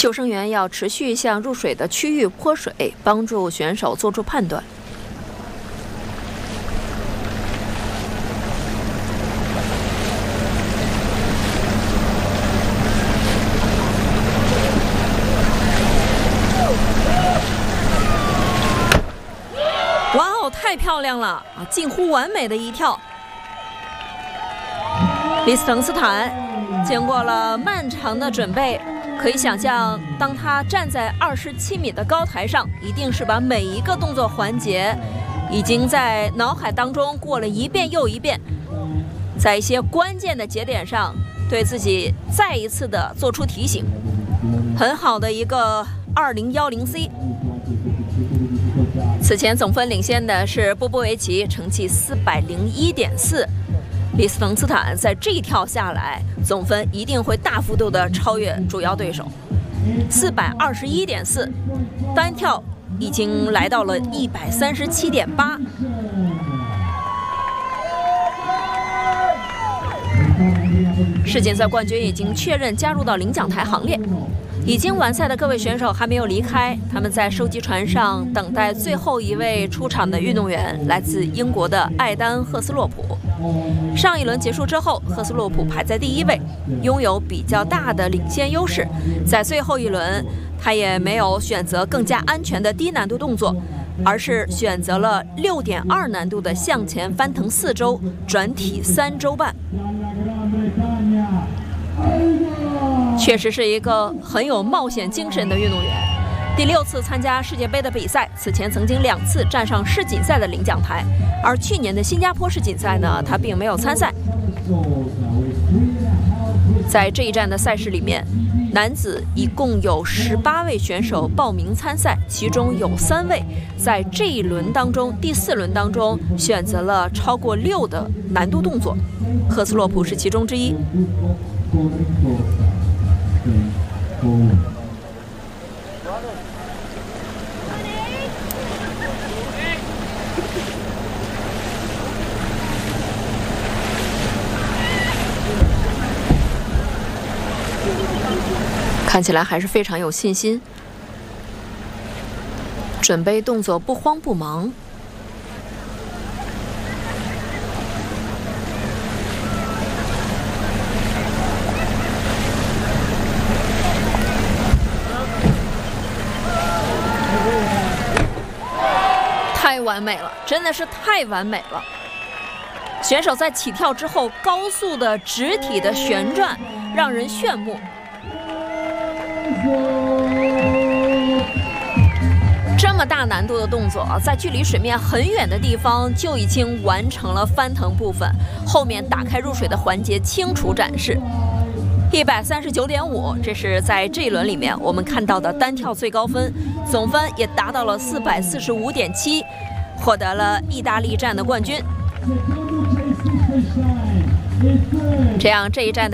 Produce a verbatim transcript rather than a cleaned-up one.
救生员要持续向入水的区域泼水，帮助选手做出判断。哇哦，太漂亮了啊！近乎完美的一跳。李斯滕斯坦经过了漫长的准备，可以想象，当他站在二十七米的高台上，一定是把每一个动作环节已经在脑海当中过了一遍又一遍，在一些关键的节点上对自己再一次的做出提醒。很好的一个二零一零 C。此前总分领先的是波波维奇，成绩四百零一点四。李斯滕斯坦在这一跳下来，总分一定会大幅度的超越主要对手，四百二十一点四，单跳已经来到了一百三十七点八。世锦赛冠军已经确认加入到领奖台行列。已经完赛的各位选手还没有离开，他们在收集船上等待最后一位出场的运动员，来自英国的艾丹·赫斯洛普。上一轮结束之后，赫斯洛普排在第一位，拥有比较大的领先优势。在最后一轮，他也没有选择更加安全的低难度动作，而是选择了六点二难度的向前翻腾四周转体三周半。确实是一个很有冒险精神的运动员。第六次参加世界杯的比赛，此前曾经两次站上世锦赛的领奖台，而去年的新加坡世锦赛呢，他并没有参赛。在这一站的赛事里面，男子一共有十八位选手报名参赛，其中有三位在这一轮当中，第四轮当中选择了超过六的难度动作，赫斯洛普是其中之一。看起来还是非常有信心，准备动作不慌不忙。太完美了，真的是太完美了！选手在起跳之后高速的直体的旋转，让人炫目。这么大难度的动作，在距离水面很远的地方就已经完成了翻腾部分，后面打开入水的环节清楚展示。一百三十九点五，这是在这一轮里面我们看到的单跳最高分，总分也达到了四百四十五点七，获得了意大利站的冠军。这样这一站的